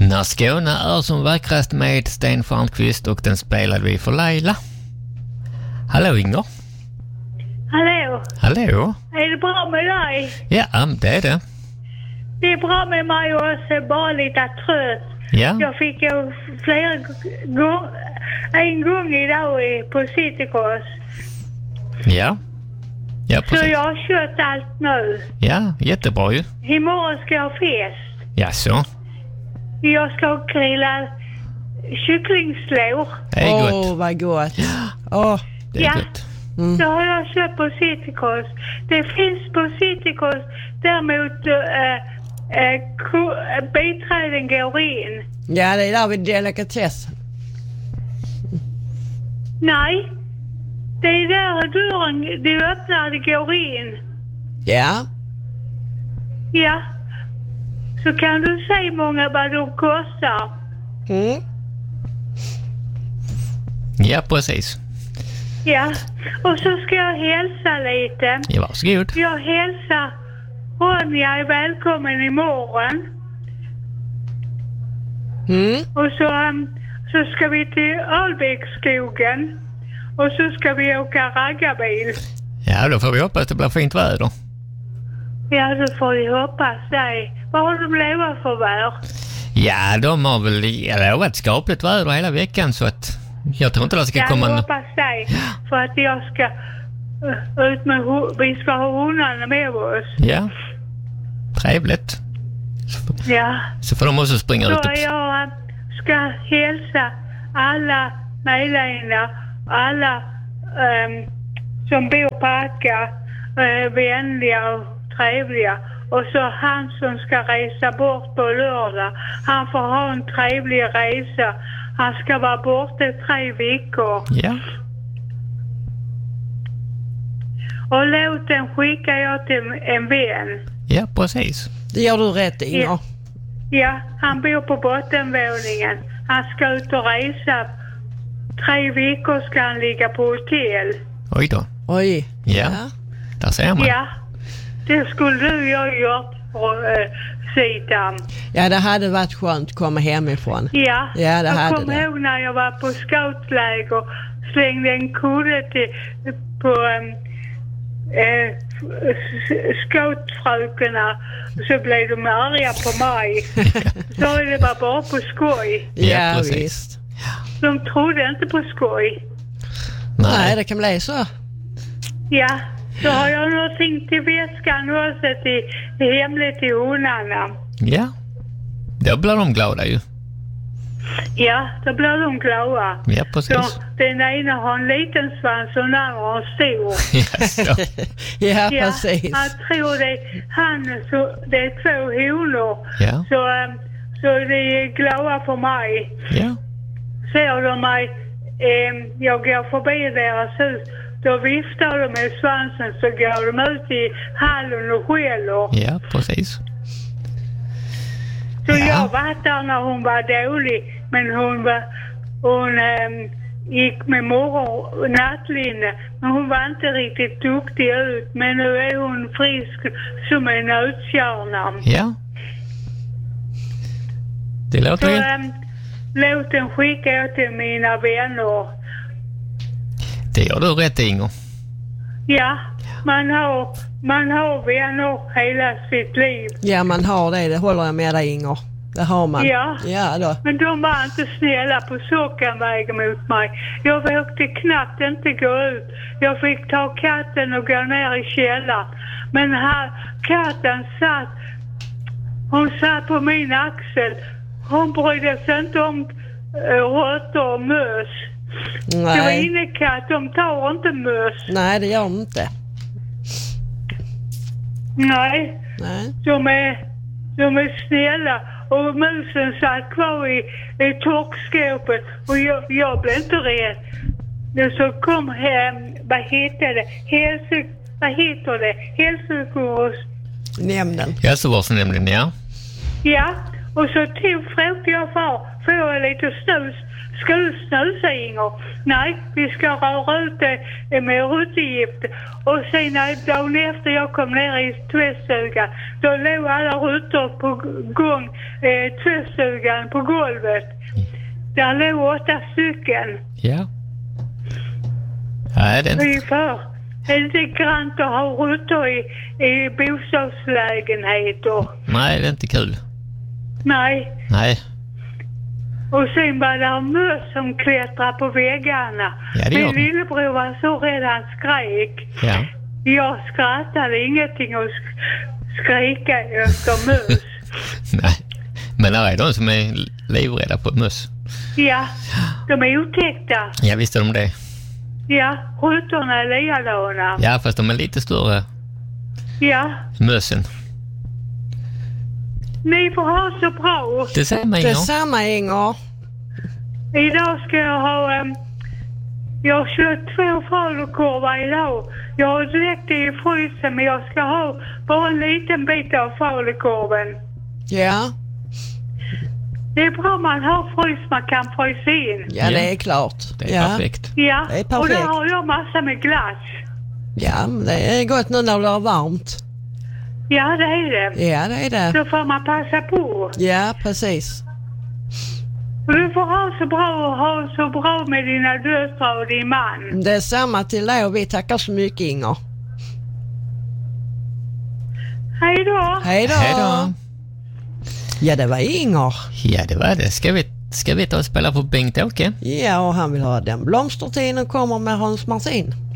När Skåne är som vackrast med Sten Stjernquist, och den spelade vi för Laila. Hallå Inger. Hallå. Hallå. Är det bra med dig? Ja, det är det. Det är bra med mig också, bara lite trött. Ja. Jag fick ju en gång idag på Citycross. Ja. Ja, precis. Så jag har kört allt nu. Ja, jättebra ju. Imorgon ska jag ha fest. Ja, så. Jag ska grilla kycklingslår. Det är gott. Vad gott. Det är gott. Så har jag kört på Citycross. Det finns på Citycross däremot biträden går in. Ja, det är där vid delikatess. Nej, det är där dörren du öppnar, det går in. Ja. Ja. Så kan du säga många vad de kostar. Ja, precis. Ja, och så ska jag hälsa lite. Ja, varsågod. Jag hälsar Ronja är välkommen imorgon. Och så ska vi till Albeckskogen. Och så ska vi åka raggarbil. Ja, då får vi hoppas att det blir fint väder. Ja, då får vi hoppas det. Vad har de lovat för väder? Ja, de har väl lovat skapligt väder hela veckan, så att jag tror inte det ska komma... Jag hoppas det. För att jag ska ut med... Vi ska ha hundarna med oss. Ja, trevligt. Ja. Så får de också springa ut. Så jag ska hälsa alla medlemmar, alla som bor på Akka, vänliga och trevliga. Och så han som ska resa bort på lördag, han får ha en trevlig resa. Han ska vara borta 3 veckor. Ja. Och låten skickar jag till en vän. Ja, precis. Det gör du rätt i. Ja, han bor på bottenvåningen. Han ska ut och resa. 3 veckor ska han ligga på hotell. Oj då. Oj. Ja, där ser man. Ja, det skulle du ju gjort på sidan. Ja, det hade varit skönt att komma hemifrån. Ja, Ja, det hade jag kommer ihåg när jag var på scoutläger, slängde en kudde på scoutfrökerna, så blev de arga på mig. Så det var bara på skoj. Ja, visst. De trodde inte på skoj. Nej, det kan bli så. Ja, så har jag någonting till väskan också till hemligt till hundarna. Ja, då blir de glada ju. Ja, då blir de glada. Ja, precis. Så den ena har en liten svans och den andra har en stor. Ja, precis. Jag tror det är 2 honor. Ja. Så det är glada för mig. Ja. Ser de mig, jag går förbi deras hus, då viftar de med svansen, så går de ut i hallen och skäller. Ja, precis. Så jag var där när hon var dålig, men hon gick med morgon- och nattlinne, men hon var inte riktigt duktig ut, men nu är hon frisk som en nötkärna. Ja. Det låter Så ju... låten skickar jag till mina vänner. Det gör du rätt, Inger. Ja, man har vänner hela sitt liv. Ja, man har det håller jag med dig, Inger. Det har man. Ja då. Men de var inte snälla på sockenvägen mot mig. Jag vågade knappt inte gå ut. Jag fick ta katten och gå ner i källaren. Men här, katten hon satt på min axel. Hon brydde sig inte om råttor och möss. Nej. Det var innekatt, de tar inte möss. Nej, det gör de inte. Nej. De är snälla. Och musen satt kvar i torkskåpet. Och jag blev inte rädd. Så kom vad heter det? Hälsovårdsnämnden. Hälsovårdsnämnden, ja. Ja, och så frågade jag får jag lite snus? Ska du snusa, Inger? Nej, vi ska röra ut det med rutegift. Och sen dagen efter jag kom ner i tvättstugan, då låg alla rutor på gång, tvättstugan på golvet. Där låg 8 stycken. Ja. Nej, det är inte... Ungefär. Det är inte grant att ha rutor i bostadslägenheter. Nej, det är inte kul. Nej. Nej. Och sen var det möss som klättrar på väggarna. Ja, det gör Min de. lillebror var så redan skrek. Ja. Jag skrattade ingenting och skrika efter möss. Nej. Men det är de som är livrädda på möss. Ja, de är otäckta. Ja, visste de det? Ja, rutorna är likadana. Ja, fast de är lite större. Ja, Mössen. ni får ha så bra. Detsamma, Inger. Detsamma, Inger. Idag ska jag ha... jag har köpt 2 falukorvar idag. Jag har direkt i frysen, men jag ska ha bara en liten bit av falukorven. Ja, Det är bra man har frys, man kan frysa in. ja, det är klart. Det är Ja. perfekt. Ja, Det är och perfekt. då har jag massa med glass. Ja, men det är gott nu när det är varmt. Ja, det är det. Ja, det är det. Då får man passa på. Ja, precis. Och du får ha så bra med dina döttrar och din man. Detsamma till dig och vi tackar så mycket, Inger. Hej då! Hej då! Hej då. Ja, det var Inger. Ja, det var det. Ska vi ta och spela på Bengt-Åke? Ja, och han vill ha Den blomstertiden kommer med Hans Martin.